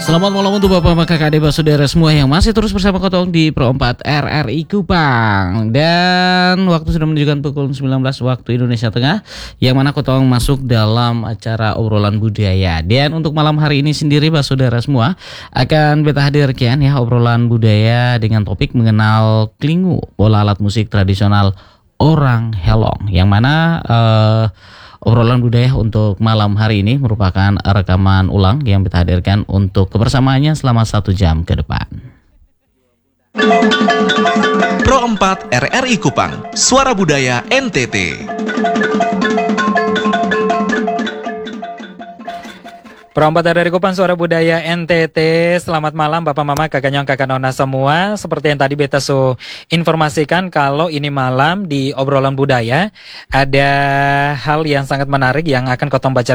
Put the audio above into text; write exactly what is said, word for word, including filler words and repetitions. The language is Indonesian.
Selamat malam untuk Bapak, Kakak, Adik, Saudara semua yang masih terus bersama Kotong di Pro empat R R I Kupang. Dan waktu sudah menunjukkan pukul sembilan belas waktu Indonesia Tengah, yang mana Kotong masuk dalam acara obrolan budaya. Dan untuk malam hari ini sendiri, Bapak Saudara semua, akan beta hadirkan ya obrolan budaya dengan topik mengenal klingu, pola alat musik tradisional orang Helong. Yang mana uh, obrolan budaya untuk malam hari ini merupakan rekaman ulang yang kita hadirkan untuk kebersamaannya selama satu jam ke depan. Pro empat R R I Kupang, Suara Budaya N T T. Pro empat dari Kupang, Suara Budaya N T T. Selamat malam Bapak Mama, Kakak Nyong, Kakak Nona semua. Seperti yang tadi beta so informasikan, kalau ini malam di obrolan budaya ada hal yang sangat menarik yang akan Kotong baca